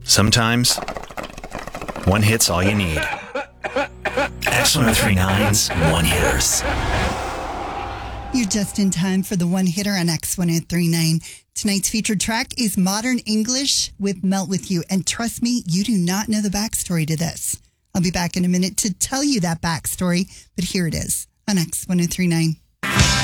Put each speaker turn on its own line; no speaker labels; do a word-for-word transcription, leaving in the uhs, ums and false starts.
Sometimes, one hit's all you need. X one oh three nine's One Hitters.
You're just in time for the One Hitter on X one oh three nine. Tonight's featured track is Modern English with Melt With You. And trust me, you do not know the backstory to this. I'll be back in a minute to tell you that backstory, but here it is on X one oh three nine.